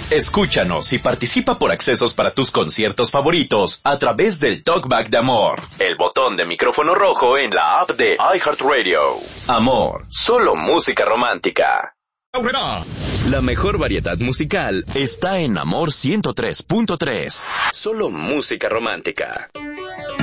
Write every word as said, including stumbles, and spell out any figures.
Escúchanos y participa por accesos para tus conciertos favoritos a través del Talkback de Amor, el botón de micrófono rojo en la app de iHeartRadio. Amor, solo música romántica. La mejor variedad musical está en Amor ciento tres punto tres. Solo música romántica.